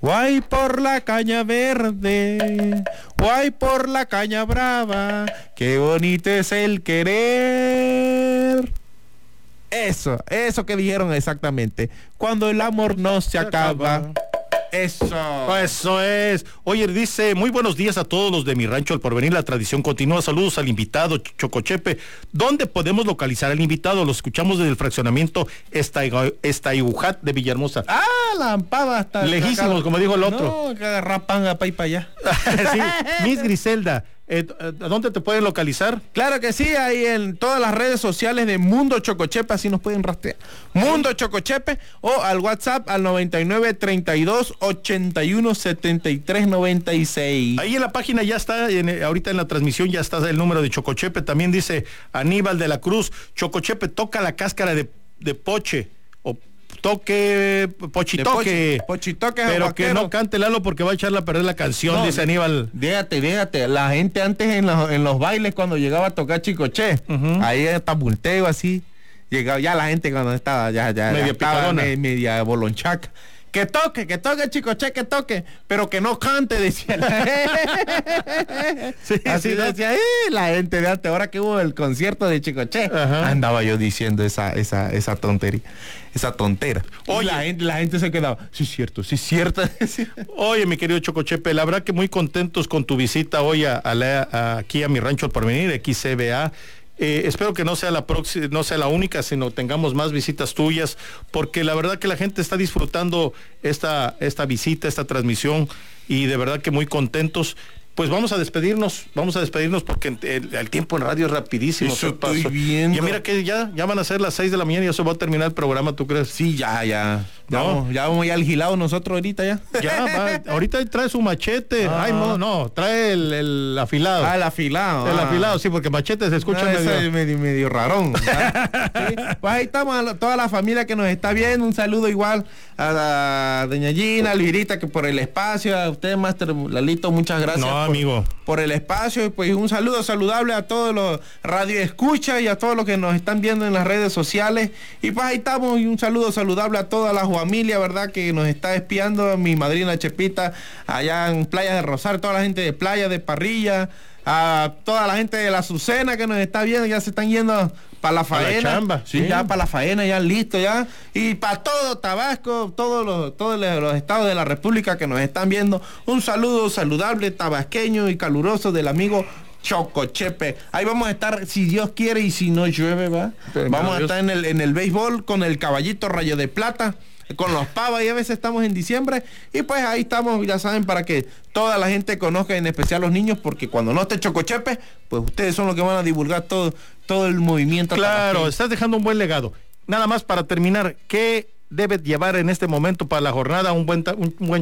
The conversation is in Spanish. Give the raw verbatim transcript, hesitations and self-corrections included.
Guay por la caña verde, guay por la caña brava, qué bonito es el querer. Eso, eso que dijeron exactamente. Cuando el amor no se acaba. Eso. Eso es. Oye, dice, muy buenos días a todos los de mi rancho El Porvenir, la tradición continúa. Saludos al invitado Chocochepe. ¿Dónde podemos localizar al invitado? Lo escuchamos desde el fraccionamiento Estaigujat de Villahermosa. Ah, la ampada hasta lejísimos, como dijo el otro. No, que agarra panga para ir para allá. Sí, Miss Griselda, eh, ¿a dónde te pueden localizar? Claro que sí, ahí en todas las redes sociales de Mundo Chocochepe, así nos pueden rastrear. Mundo Chocochepe, o al WhatsApp al noventa y nueve, treinta y dos, ochenta y uno, setenta y tres, noventa y seis. Ahí en la página ya está, en, ahorita en la transmisión ya está el número de Chocochepe. También dice Aníbal de la Cruz, Chocochepe toca la cáscara de, de poche, o toque, pochitoque, pochi, pochitoque, pero vaquero. Que no cante Lalo porque va a echarle a perder la canción, no, dice Aníbal. Déjate, déjate, la gente antes en los, en los bailes cuando llegaba a tocar Chicoche, uh-huh. ahí está bulteo así, llegaba ya la gente cuando estaba ya, ya, media ya estaba picadona, me, media bolonchaca. Que toque, que toque Chicoche, que toque, pero que no cante, decía la sí, así sí, decía, eh, la gente de antes, ahora que hubo el concierto de Chicoche, ajá. andaba yo diciendo esa, esa, esa tontería, esa tontera. Oye, la gente, la gente se quedaba, sí es cierto, sí es cierto. Oye, mi querido Chocochepe, la verdad que muy contentos con tu visita hoy a, a la, a, aquí a mi rancho El Porvenir, X C B A. Eh, espero que no sea la próxima, no sea la única, sino tengamos más visitas tuyas, porque la verdad que la gente está disfrutando esta, esta visita, esta transmisión, y de verdad que muy contentos. Pues vamos a despedirnos, vamos a despedirnos porque el, el tiempo en radio es rapidísimo. Eso estoy viendo. Y mira que ya, ya van a ser las seis de la mañana y eso va a terminar el programa, ¿tú crees? Sí, ya, ya. No. Vamos, ya vamos ya al gilado nosotros ahorita ya. Ya, va, ahorita trae su machete. Ah. Ay, no, no, trae el, el afilado. Ah, el afilado. El ah. afilado, sí, porque machete se escucha no, medio... Es medio, medio rarón. ¿Sí? Pues ahí estamos, a toda la familia que nos está viendo. Un saludo igual a la doña Gina, a Lirita, que por el espacio, a usted, Master Lalito, muchas gracias. No, por, amigo. Por el espacio, y pues un saludo saludable a todos los radioescuchas y a todos los que nos están viendo en las redes sociales. Y pues ahí estamos, y un saludo saludable a toda la familia, ¿verdad? Que nos está espiando, mi madrina Chepita, allá en Playa de Rosario, toda la gente de Playa, de Parrilla, a toda la gente de la Azucena que nos está viendo, ya se están yendo para la faena. Para la chamba, sí, sí, ya para la faena, ya listo, ya. Y para todo Tabasco, todos los, todos los estados de la República que nos están viendo, un saludo saludable, tabasqueño y caluroso del amigo Chocochepe. Ahí vamos a estar, si Dios quiere y si no llueve, va. Pero vamos a estar en el, en el béisbol con el Caballito Rayo de Plata, con los pavos, y a veces estamos en diciembre, y pues ahí estamos, ya saben, para que toda la gente conozca, en especial los niños, porque cuando no esté Chocochepe, pues ustedes son los que van a divulgar todo, todo el movimiento. Claro, estás dejando un buen legado. Nada más para terminar, ¿qué debe llevar en este momento para la jornada un buen, un buen